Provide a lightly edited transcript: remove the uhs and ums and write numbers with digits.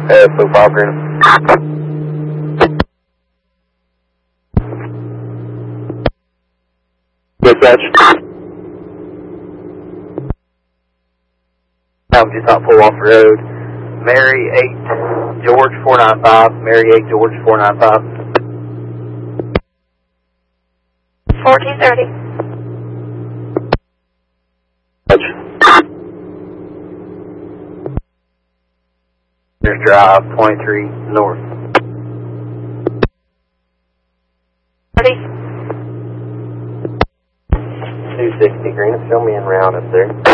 Blue 5 Green. Dispatch. Just not pull off the road. Mary 8 George 495. Mary 8 George 495. 1430. There's Drive 23 North. 30. 260 Green. Show me en route up there.